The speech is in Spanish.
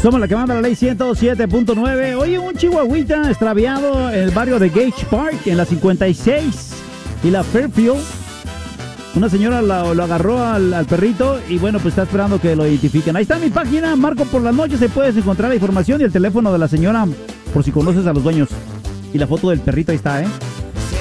Somos la que manda la ley 107.9. Oye, un chihuahuita extraviado en el barrio de Gage Park, en la 56 y la Fairfield. Una señora lo agarró al perrito y bueno, pues está esperando que lo identifiquen. Ahí está mi página, Marco por las noches, ahí puedes encontrar la información y el teléfono de la señora por si conoces a los dueños. Y la foto del perrito ahí está, ¿eh?